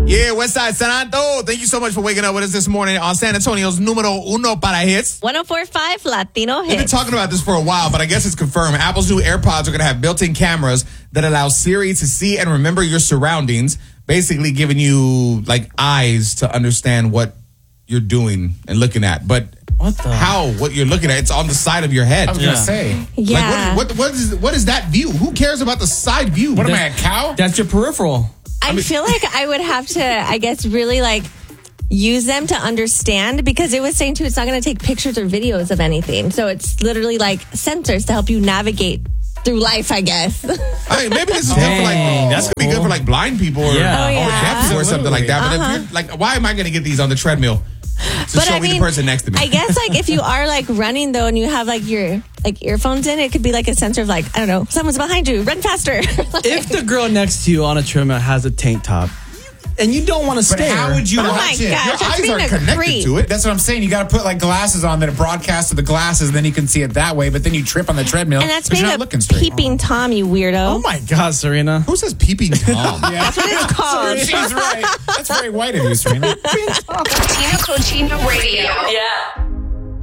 Yeah, Westside San Antonio. Thank you so much for waking up with us this morning on San Antonio's Numero Uno para Hits. 104.5 Latino We've been Hits. talking about this for a while, but I guess it's confirmed. Apple's new AirPods are going to have built-in cameras that allow Siri to see and remember your surroundings, basically giving you like eyes to understand what you're doing and looking at. But what you're looking at, it's on the side of your head. I was going to say. Yeah. Like, what is that view? Who cares about the side view? What am I, a cow? That's your peripheral. I feel like I would have to, I guess, really like use them to understand, because it was saying too, it's not going to take pictures or videos of anything. So it's literally like sensors to help you navigate through life, I guess. I mean, maybe this is good for like, that's gonna be good for like blind people or, Yeah. Oh, yeah. or deaf people or something like that. But if you're like, why am I going to get these on the treadmill to show me the person next to me? I guess like if you are like running though and you have like your like earphones in, it could be like a sensor of like, I don't know, someone's behind you, run faster. If the girl next to you on a treadmill has a tank top and you don't want to But stare, how would you Oh my watch it? gosh, Your that's eyes being are a connected creep. to it. That's what I'm saying. You got to put like glasses on that broadcast to the glasses, then you can see it that way. But then you trip on the treadmill. And that's but you're being not a looking straight. peeping Tom, you weirdo. oh my God, Serena. Who says peeping Tom? That's what it's called. She's right. That's very white of you, Serena. Tina Cochino Radio. Yeah.